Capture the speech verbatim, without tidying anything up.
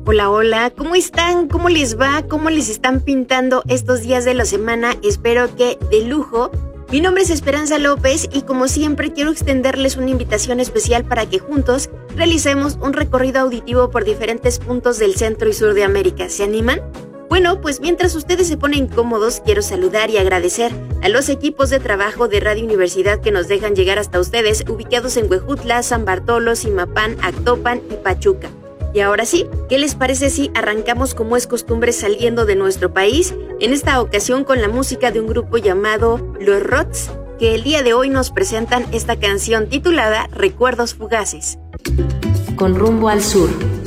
Hola, hola, ¿cómo están? ¿Cómo les va? ¿Cómo les están pintando estos días de la semana? Espero que de lujo. Mi nombre es Esperanza López y como siempre quiero extenderles una invitación especial para que juntos realicemos un recorrido auditivo por diferentes puntos del centro y sur de América. ¿Se animan? Bueno, pues mientras ustedes se ponen cómodos, quiero saludar y agradecer a los equipos de trabajo de Radio Universidad que nos dejan llegar hasta ustedes, ubicados en Huejutla, San Bartolo, Zimapán, Actopan y Pachuca. Y ahora sí, ¿qué les parece si arrancamos como es costumbre saliendo de nuestro país? En esta ocasión con la música de un grupo llamado Los Rots, que el día de hoy nos presentan esta canción titulada Recuerdos Fugaces. Con rumbo al sur.